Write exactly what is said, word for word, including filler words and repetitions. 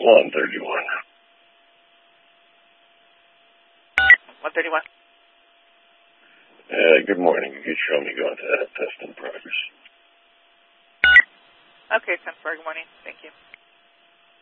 one thirty-one. one thirty-one. Uh, good morning. You could show me going to that test in progress. Okay, ten four. Good morning. Thank you.